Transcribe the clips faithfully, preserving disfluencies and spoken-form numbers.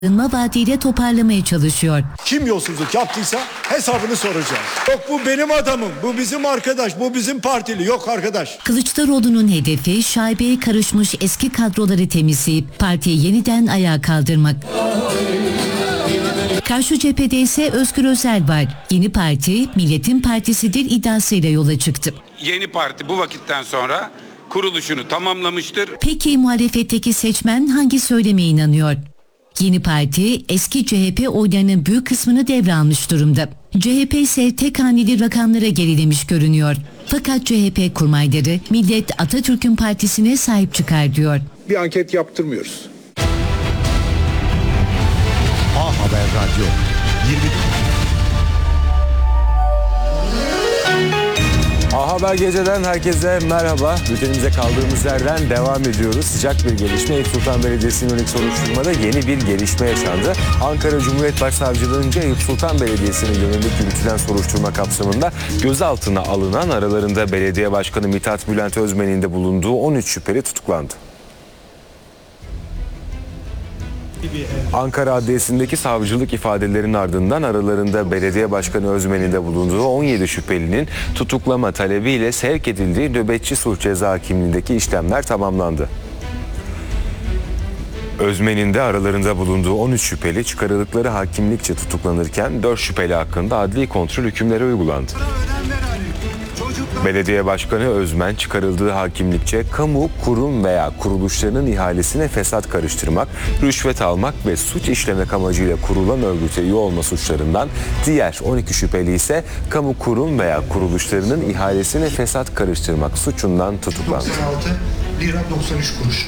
vaadiyle toparlamaya çalışıyor. Kim yolsuzluk yaptıysa hesabını soracağız. Yok bu benim adamım, bu bizim arkadaş, bu bizim partili. Yok arkadaş. Kılıçdaroğlu'nun hedefi şaibeye karışmış eski kadroları temizleyip partiyi yeniden ayağa kaldırmak. Karşı cephede ise Özgür Özel var. Yeni parti Milletin Partisi'dir iddiasıyla yola çıktı. Yeni parti bu vakitten sonra kuruluşunu tamamlamıştır. Peki muhalefetteki seçmen hangi söyleme inanıyor? Yeni parti eski C H P oylarının büyük kısmını devralmış durumda. C H P ise tek haneli rakamlara gerilemiş görünüyor. Fakat C H P kurmayları millet Atatürk'ün partisine sahip çıkar diyor. Bir anket yaptırmıyoruz. A Haber Radyo yirmi A Haber Gece'den herkese merhaba. Bültenimize kaldığımız yerden devam ediyoruz. Sıcak bir gelişme. Eyüp Sultan Belediyesi'nin yönelik soruşturmada yeni bir gelişme yaşandı. Ankara Cumhuriyet Başsavcılığı'nca Eyüp Sultan Belediyesi'nin yönelik yürütülen soruşturma kapsamında gözaltına alınan, aralarında Belediye Başkanı Mithat Bülent Özmen'in de bulunduğu on üç şüpheli tutuklandı. Ankara Adliyesi'ndeki savcılık ifadelerinin ardından aralarında Belediye Başkanı Özmen'in de bulunduğu on yedi şüphelinin tutuklama talebiyle sevk edildiği nöbetçi sulh ceza hakimliğindeki işlemler tamamlandı. Özmen'in de aralarında bulunduğu on üç şüpheli çıkarıldıkları hakimlikçe tutuklanırken dört şüpheli hakkında adli kontrol hükümleri uygulandı. Belediye Başkanı Özmen çıkarıldığı hakimlikçe kamu, kurum veya kuruluşlarının ihalesine fesat karıştırmak, rüşvet almak ve suç işlemek amacıyla kurulan örgüte üye olma suçlarından, diğer on iki şüpheli ise kamu, kurum veya kuruluşlarının ihalesine fesat karıştırmak suçundan tutuklandı. doksan altı lira doksan üç kuruş.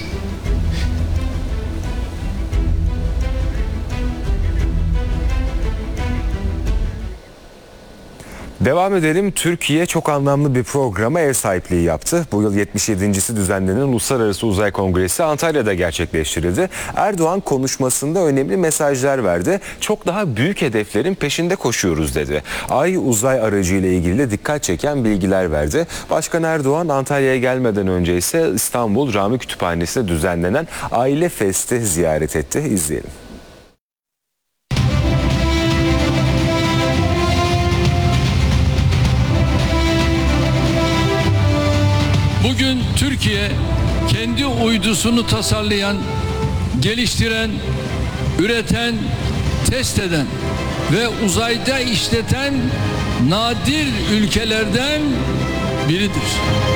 Devam edelim. Türkiye çok anlamlı bir programa ev sahipliği yaptı. Bu yıl yetmiş yedincisi düzenlenen Uluslararası Uzay Kongresi Antalya'da gerçekleştirildi. Erdoğan konuşmasında önemli mesajlar verdi. Çok daha büyük hedeflerin peşinde koşuyoruz dedi. Ay uzay aracı ile ilgili de dikkat çeken bilgiler verdi. Başkan Erdoğan Antalya'ya gelmeden önce ise İstanbul Rami Kütüphanesi'nde düzenlenen Aile Fest'i ziyaret etti. İzleyelim. Bugün Türkiye kendi uydusunu tasarlayan, geliştiren, üreten, test eden ve uzayda işleten nadir ülkelerden biridir.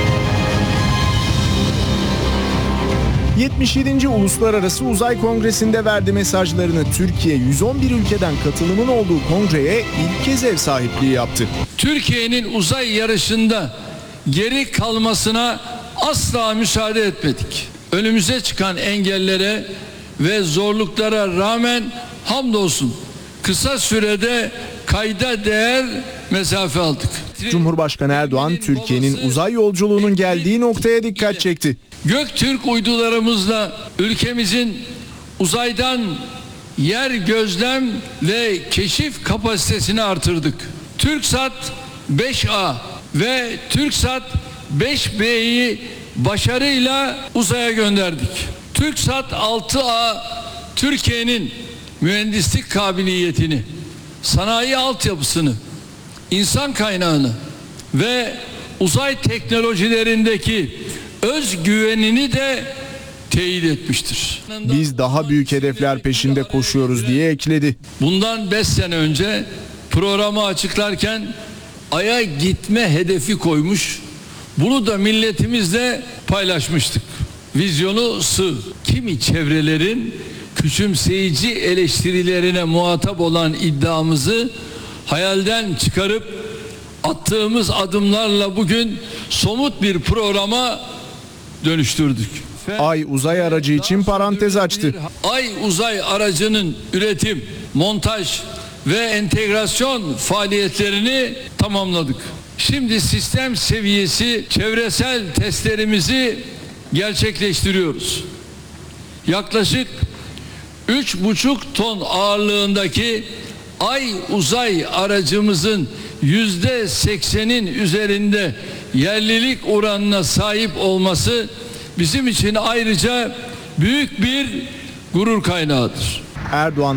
yetmiş yedinci Uluslararası Uzay Kongresi'nde verdi mesajlarını. Türkiye yüz on bir ülkeden katılımın olduğu kongreye ilk kez ev sahipliği yaptı. Türkiye'nin uzay yarışında geri kalmasına asla müsaade etmedik. Önümüze çıkan engellere ve zorluklara rağmen hamdolsun kısa sürede kayda değer mesafe aldık. Cumhurbaşkanı Erdoğan Türkiye'nin uzay yolculuğunun geldiği noktaya dikkat çekti. Göktürk uydularımızla ülkemizin uzaydan yer gözlem ve keşif kapasitesini artırdık. TürkSat beş A ve TürkSat beş B'yi başarıyla uzaya gönderdik. TürkSat altı A Türkiye'nin mühendislik kabiliyetini, sanayi altyapısını, insan kaynağını ve uzay teknolojilerindeki özgüvenini de teyit etmiştir. Biz daha büyük hedefler peşinde koşuyoruz diye ekledi. Bundan beş sene önce programı açıklarken Ay'a gitme hedefi koymuş. Bunu da milletimizle paylaşmıştık. Vizyonu sığ. Kimi çevrelerin küçümseyici eleştirilerine muhatap olan iddiamızı hayalden çıkarıp attığımız adımlarla bugün somut bir programa dönüştürdük. Ay uzay aracı için parantez açtı. Ay uzay aracının üretim, montaj ve entegrasyon faaliyetlerini tamamladık. Şimdi sistem seviyesi çevresel testlerimizi gerçekleştiriyoruz. Yaklaşık üç buçuk ton ağırlığındaki Ay uzay aracımızın yüzde seksenin üzerinde yerlilik oranına sahip olması bizim için ayrıca büyük bir gurur kaynağıdır. Erdoğan